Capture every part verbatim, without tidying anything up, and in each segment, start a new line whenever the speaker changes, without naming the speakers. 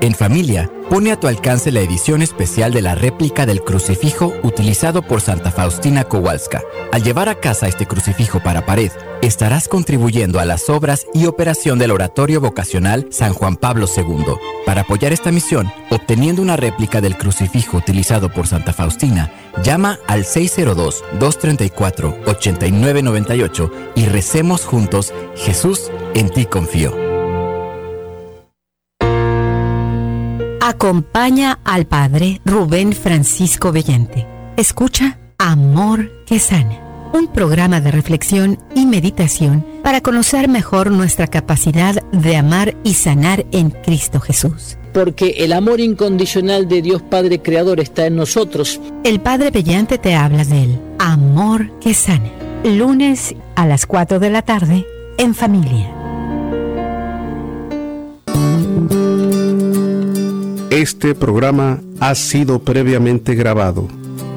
En Familia, pone a tu alcance la edición especial de la réplica del crucifijo utilizado por Santa Faustina Kowalska. Al llevar a casa este crucifijo para pared, estarás contribuyendo a las obras y operación del Oratorio Vocacional San Juan Pablo segundo. Para apoyar esta misión, obteniendo una réplica del crucifijo utilizado por Santa Faustina, llama al seis cero dos, dos tres cuatro, ocho nueve nueve ocho y recemos juntos: Jesús, en ti confío.
Acompaña al Padre Rubén Francisco Bellante. Escucha Amor que Sana, un programa de reflexión y meditación para conocer mejor nuestra capacidad de amar y sanar en Cristo Jesús.
Porque el amor incondicional de Dios Padre Creador está en nosotros.
El Padre Bellante te habla del Amor que Sana, lunes a las cuatro de la tarde en Familia.
Este programa ha sido previamente grabado.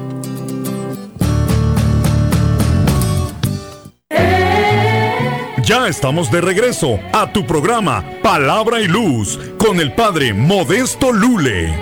Ya estamos de regreso a tu programa Palabra y Luz con el Padre Modesto Lule.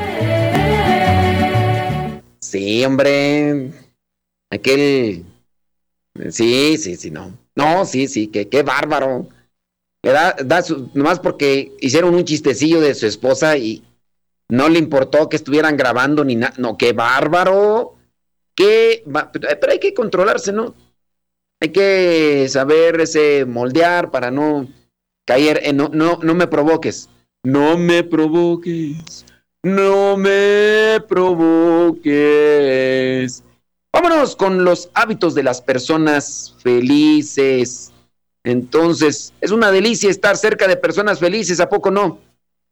Sí, hombre. Aquel... Sí, sí, sí, no. No, sí, sí, que qué bárbaro. Da, da su... Nomás porque hicieron un chistecillo de su esposa y no le importó que estuvieran grabando ni nada. No, qué bárbaro. Qué... Pero hay que controlarse, ¿no? Hay que saber ese moldear para no caer en... No, no, no me provoques. No me provoques. No me provoques. Vámonos con los hábitos de las personas felices. Entonces, es una delicia estar cerca de personas felices, ¿a poco no?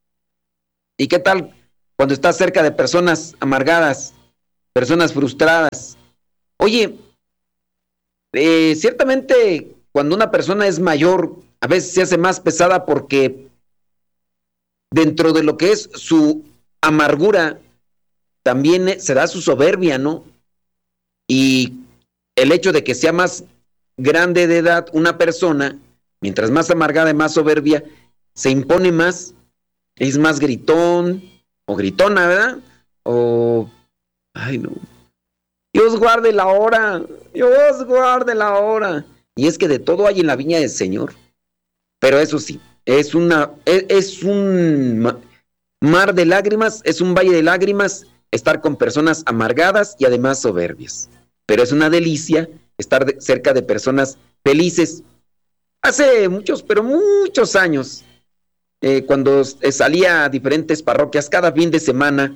¿Y qué tal cuando estás cerca de personas amargadas, personas frustradas? Oye, eh, ciertamente cuando una persona es mayor, a veces se hace más pesada porque dentro de lo que es su amargura, también se da su soberbia, ¿no? Y el hecho de que sea más grande de edad una persona, mientras más amargada y más soberbia, se impone más, es más gritón o gritona, ¿verdad? O, ay no, Dios guarde la hora, Dios guarde la hora. Y es que de todo hay en la viña del Señor. Pero eso sí, es una, es, es un mar de lágrimas, es un valle de lágrimas estar con personas amargadas y además soberbias. Pero es una delicia estar de, cerca de personas felices. Hace muchos, pero muchos años, eh, cuando salía a diferentes parroquias cada fin de semana,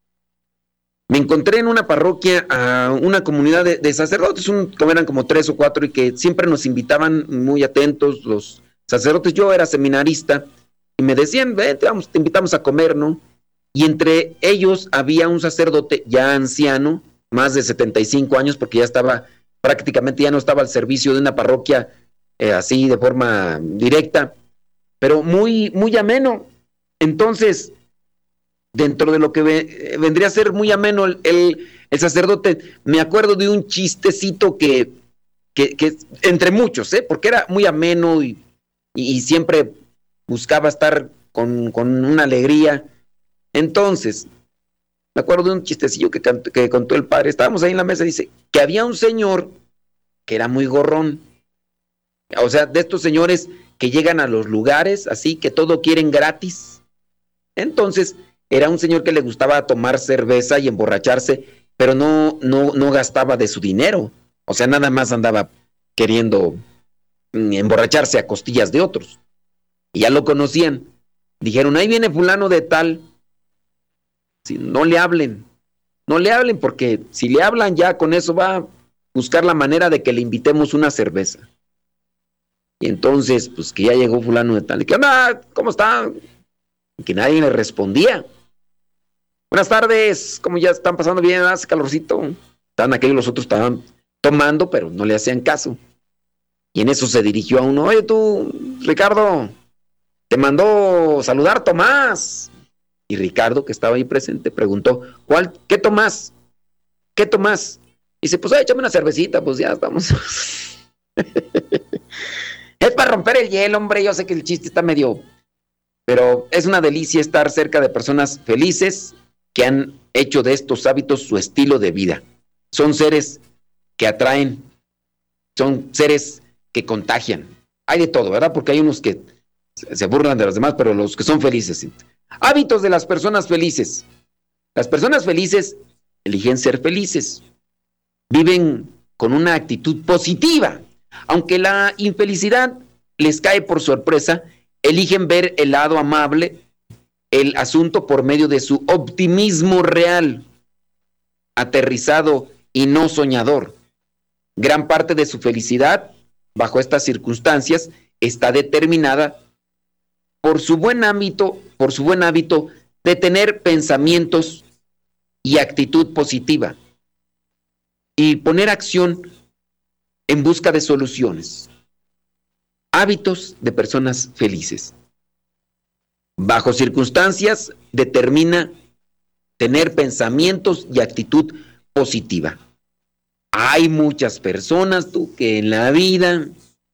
me encontré en una parroquia a una comunidad de, de sacerdotes, un, como eran como tres o cuatro, y que siempre nos invitaban muy atentos los sacerdotes. Yo era seminarista y me decían, vete, vamos, te invitamos a comer, ¿no? Y entre ellos había un sacerdote ya anciano, más de setenta y cinco años, porque ya estaba, prácticamente ya no estaba al servicio de una parroquia eh, así de forma directa, pero muy, muy ameno. Entonces, dentro de lo que ve, vendría a ser muy ameno el, el, el sacerdote, me acuerdo de un chistecito que, que, que entre muchos, ¿eh? Porque era muy ameno y, y, y siempre buscaba estar con, con una alegría. Entonces, me acuerdo de un chistecillo que, cant- que contó el padre. Estábamos ahí en la mesa, dice, que había un señor que era muy gorrón. O sea, de estos señores que llegan a los lugares, así, que todo quieren gratis. Entonces, era un señor que le gustaba tomar cerveza y emborracharse, pero no, no, no gastaba de su dinero. O sea, nada más andaba queriendo mm, emborracharse a costillas de otros. Y ya lo conocían. Dijeron, ahí viene fulano de tal. Si no le hablen, no le hablen, porque si le hablan ya con eso va a buscar la manera de que le invitemos una cerveza. Y entonces, pues que ya llegó fulano de tal. ¿Qué onda? ¿Cómo está? Y que nadie le respondía. Buenas tardes, ¿cómo ya están pasando bien? Hace calorcito. Estaban aquellos, los otros estaban tomando, pero no le hacían caso. Y en eso se dirigió a uno, oye tú, Ricardo, te mandó saludar Tomás. Y Ricardo, que estaba ahí presente, preguntó, ¿cuál? ¿Qué Tomás? ¿Qué Tomás? Y dice, pues échame una cervecita, pues ya estamos. Es para romper el hielo, hombre. Yo sé que el chiste está medio, Pero es una delicia estar cerca de personas felices que han hecho de estos hábitos su estilo de vida. Son seres que atraen, son seres que contagian. Hay de todo, ¿verdad? Porque hay unos que se burlan de los demás, pero los que son felices. Hábitos de las personas felices. Las personas felices eligen ser felices. Viven con una actitud positiva. Aunque la infelicidad les cae por sorpresa, eligen ver el lado amable, el asunto por medio de su optimismo real, aterrizado y no soñador. Gran parte de su felicidad, bajo estas circunstancias, está determinada por su buen hábito, por su buen hábito de tener pensamientos y actitud positiva y poner acción en busca de soluciones. Hábitos de personas felices. Bajo circunstancias determina tener pensamientos y actitud positiva. Hay muchas personas, tú, que en la vida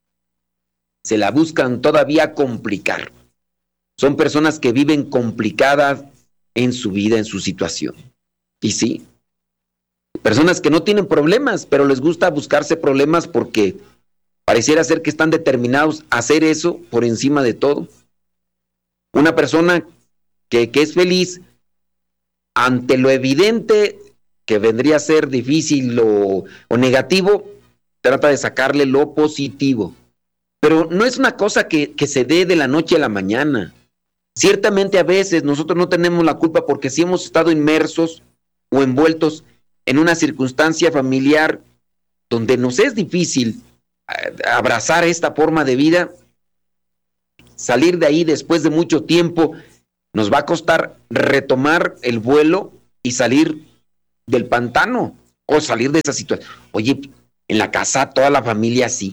se la buscan todavía complicar. Son personas que viven complicadas en su vida, en su situación. Y sí, personas que no tienen problemas, pero les gusta buscarse problemas porque pareciera ser que están determinados a hacer eso por encima de todo. Una persona que, que es feliz ante lo evidente que vendría a ser difícil o, o negativo, trata de sacarle lo positivo. Pero no es una cosa que, que se dé de la noche a la mañana. Ciertamente a veces nosotros no tenemos la culpa porque si hemos estado inmersos o envueltos en una circunstancia familiar donde nos es difícil abrazar esta forma de vida, salir de ahí después de mucho tiempo nos va a costar retomar el vuelo y salir del pantano o salir de esa situación. Oye, en la casa toda la familia así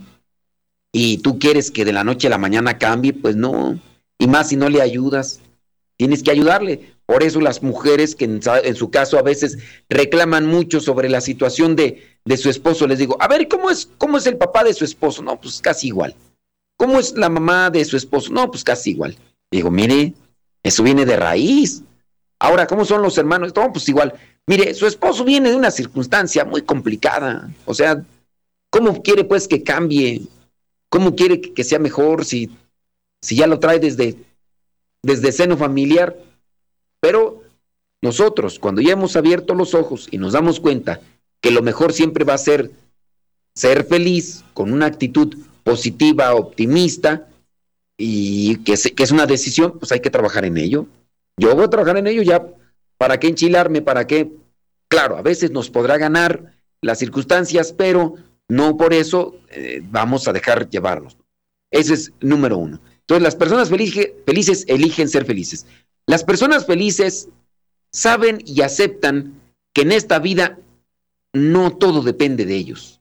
y tú quieres que de la noche a la mañana cambie, pues no, y más si no le ayudas, tienes que ayudarle. Por eso las mujeres que en, en su caso a veces reclaman mucho sobre la situación de, de su esposo, les digo, a ver, ¿cómo es, cómo es el papá de su esposo? No, pues casi igual. ¿Cómo es la mamá de su esposo? No, pues casi igual. Digo, mire, eso viene de raíz. Ahora, ¿cómo son los hermanos? No, pues igual. Mire, su esposo viene de una circunstancia muy complicada. O sea, ¿cómo quiere pues que cambie? ¿Cómo quiere que, que sea mejor si, si ya lo trae desde, desde seno familiar? Pero nosotros, cuando ya hemos abierto los ojos y nos damos cuenta que lo mejor siempre va a ser ser feliz, con una actitud positiva, optimista, y que es, que es una decisión, pues hay que trabajar en ello. Yo voy a trabajar en ello ya. ¿Para qué enchilarme? ¿Para qué? Claro, a veces nos podrá ganar las circunstancias, pero no por eso eh, vamos a dejar llevarnos. Ese es número uno. Entonces, las personas felices, felices eligen ser felices. Las personas felices saben y aceptan que en esta vida no todo depende de ellos.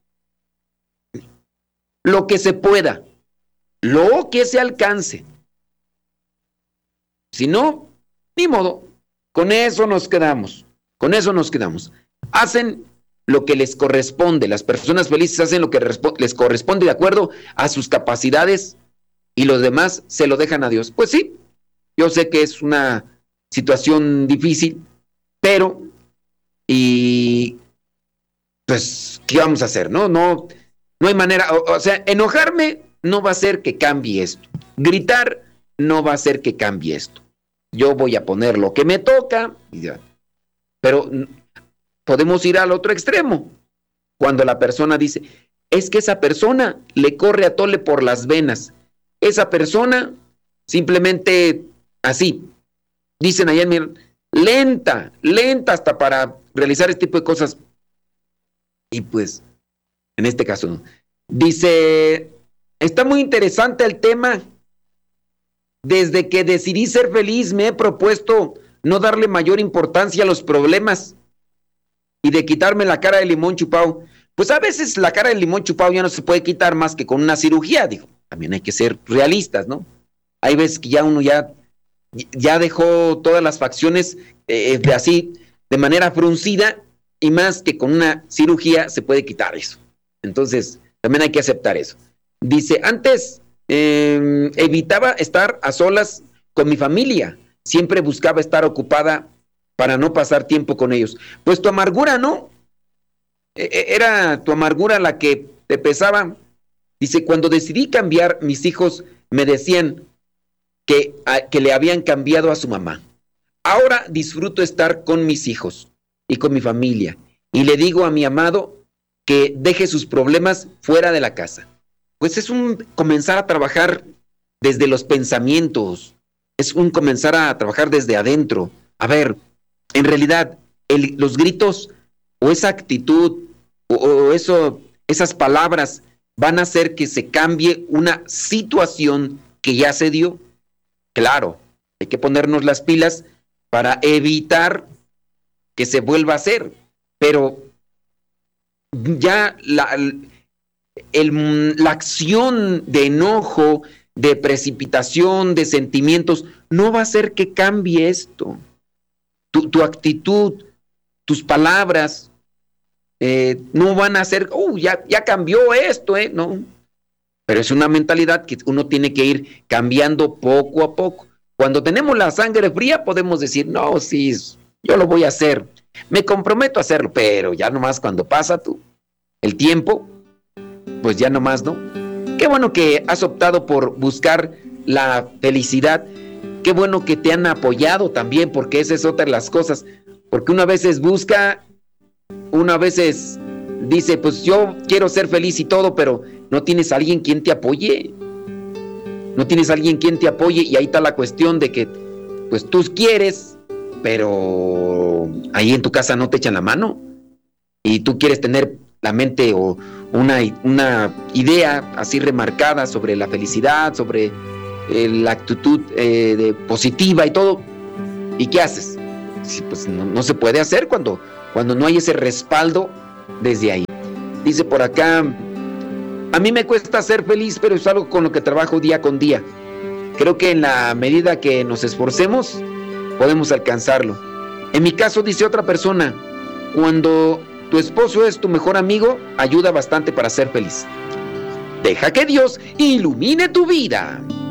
Lo que se pueda, lo que se alcance. Si no, ni modo. Con eso nos quedamos, con eso nos quedamos. Hacen lo que les corresponde, las personas felices hacen lo que respo- les corresponde de acuerdo a sus capacidades y los demás se lo dejan a Dios. Pues sí, yo sé que es una situación difícil, pero, y pues, ¿qué vamos a hacer? No, no, no hay manera, o, o sea, enojarme no va a hacer que cambie esto, gritar no va a hacer que cambie esto. Yo voy a poner lo que me toca, pero podemos ir al otro extremo. Cuando la persona dice, es que esa persona le corre a tole por las venas. Esa persona simplemente así, dicen allá en mi, lenta, lenta hasta para realizar este tipo de cosas. Y pues, en este caso, no. Dice, está muy interesante el tema. Desde que decidí ser feliz me he propuesto no darle mayor importancia a los problemas y de quitarme la cara de limón chupado. Pues a veces la cara de limón chupado ya no se puede quitar más que con una cirugía, digo. También hay que ser realistas, ¿no? Hay veces que ya uno ya, ya dejó todas las facciones eh, de así, de manera fruncida, y más que con una cirugía se puede quitar eso. Entonces, también hay que aceptar eso. Dice, antes... Eh, evitaba estar a solas con mi familia. Siempre buscaba estar ocupada para no pasar tiempo con ellos. Pues tu amargura, ¿no? Era tu amargura la que te pesaba. Dice, cuando decidí cambiar, mis hijos me decían que, a, que le habían cambiado a su mamá. Ahora disfruto estar con mis hijos y con mi familia. Y le digo a mi amado que deje sus problemas fuera de la casa. Pues es un comenzar a trabajar desde los pensamientos. Es un comenzar a trabajar desde adentro. A ver, en realidad, el, los gritos o esa actitud o, o eso, esas palabras van a hacer que se cambie una situación que ya se dio. Claro, hay que ponernos las pilas para evitar que se vuelva a hacer. Pero ya la, el, la acción de enojo, de precipitación, de sentimientos, no va a hacer que cambie esto. Tu, tu actitud, tus palabras, eh, no van a hacer, oh, ya, ya cambió esto, ¿eh? No. Pero es una mentalidad que uno tiene que ir cambiando poco a poco. Cuando tenemos la sangre fría, podemos decir, no, sí, yo lo voy a hacer. Me comprometo a hacerlo, pero ya nomás cuando pasa tú el tiempo, pues ya nomás, ¿no? Qué bueno que has optado por buscar la felicidad. Qué bueno que te han apoyado también, porque esa es otra de las cosas. Porque una veces busca, una veces dice, pues yo quiero ser feliz y todo, pero no tienes a alguien quien te apoye. No tienes a alguien quien te apoye y ahí está la cuestión de que, pues tú quieres, pero ahí en tu casa no te echan la mano. Y tú quieres tener la mente o una, una idea así remarcada sobre la felicidad, sobre eh, la actitud eh, de positiva y todo. ¿Y qué haces? Sí, pues no, no se puede hacer cuando, cuando no hay ese respaldo desde ahí. Dice por acá, a mí me cuesta ser feliz, pero es algo con lo que trabajo día con día. Creo que en la medida que nos esforcemos, podemos alcanzarlo. En mi caso, dice otra persona, cuando tu esposo es tu mejor amigo, ayuda bastante para ser feliz. Deja que Dios ilumine tu vida.